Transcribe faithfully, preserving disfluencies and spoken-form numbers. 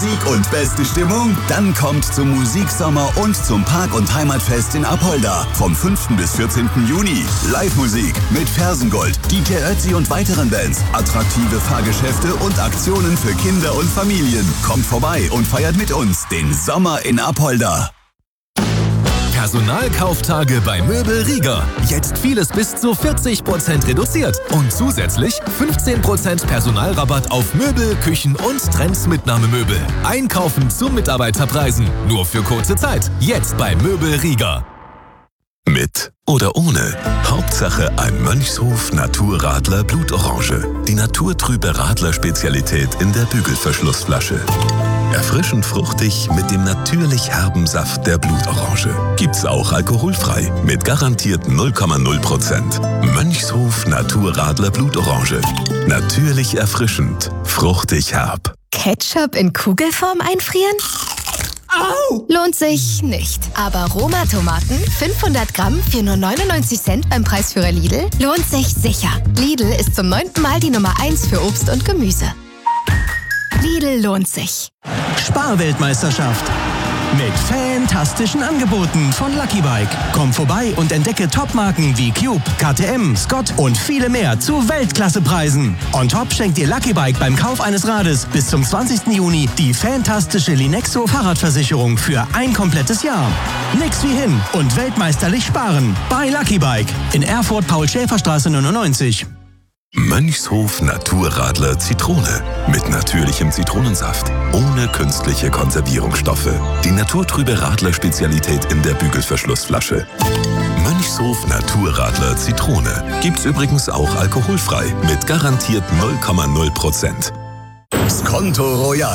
Musik und beste Stimmung? Dann kommt zum Musiksommer und zum Park- und Heimatfest in Apolda vom fünften bis vierzehnten Juni. Live-Musik mit Fersengold, D J Ötzi und weiteren Bands, attraktive Fahrgeschäfte und Aktionen für Kinder und Familien. Kommt vorbei und feiert mit uns den Sommer in Apolda. Personalkauftage bei Möbel Rieger. Jetzt vieles bis zu vierzig Prozent reduziert. Und zusätzlich fünfzehn Prozent Personalrabatt auf Möbel, Küchen und Trends-Mitnahmemöbel. Einkaufen zu Mitarbeiterpreisen. Nur für kurze Zeit. Jetzt bei Möbel Rieger. Mit oder ohne. Hauptsache ein Mönchshof Naturradler Blutorange. Die naturtrübe Radler-Spezialität in der Bügelverschlussflasche. Erfrischend fruchtig mit dem natürlich herben Saft der Blutorange. Gibt's auch alkoholfrei mit garantiert null Komma null Prozent. Mönchshof Naturradler Blutorange. Natürlich erfrischend, fruchtig herb. Ketchup in Kugelform einfrieren? Au! Lohnt sich nicht. Aber Roma-Tomaten, fünfhundert Gramm für nur neunundneunzig Cent beim Preisführer Lidl, lohnt sich sicher. Lidl ist zum neunten Mal die Nummer eins für Obst und Gemüse. Lidl lohnt sich. Sparweltmeisterschaft. Mit fantastischen Angeboten von Lucky Bike. Komm vorbei und entdecke Topmarken wie Cube, K T M, Scott und viele mehr zu Weltklassepreisen. On top schenkt dir Lucky Bike beim Kauf eines Rades bis zum zwanzigsten Juni die fantastische Linexo Fahrradversicherung für ein komplettes Jahr. Nix wie hin und weltmeisterlich sparen. Bei Lucky Bike in Erfurt Paul-Schäfer-Straße neunundneunzig. Mönchshof Naturradler Zitrone. Mit natürlichem Zitronensaft. Ohne künstliche Konservierungsstoffe. Die naturtrübe Radler-Spezialität in der Bügelverschlussflasche. Mönchshof Naturradler Zitrone. Gibt's übrigens auch alkoholfrei. Mit garantiert null Komma null Prozent. Skonto Royal.